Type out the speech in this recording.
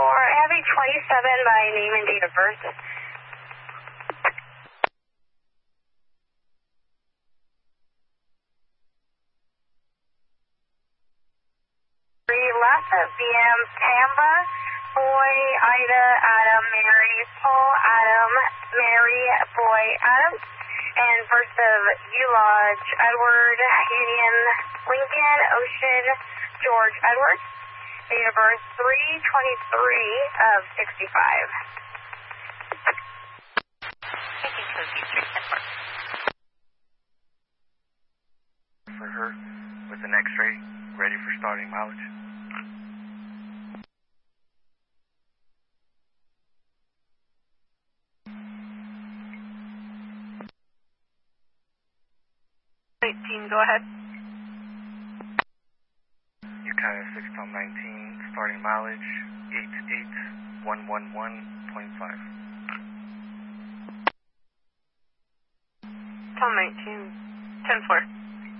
for having 27 by name and date of birth. Lassa, BM, Pamba, Boy, Ida, Adam, Mary, Paul, Adam, Mary, Boy, Adam, and birth of Lodge, Edward, Union, Lincoln, Ocean, George, Edward, date of birth 3/23 of 65. Taking code D3 for her with an X-ray, ready for starting mileage. Go ahead. Ukiah 6 Tom 19, starting mileage 88111.5. Tom 19, 10-4.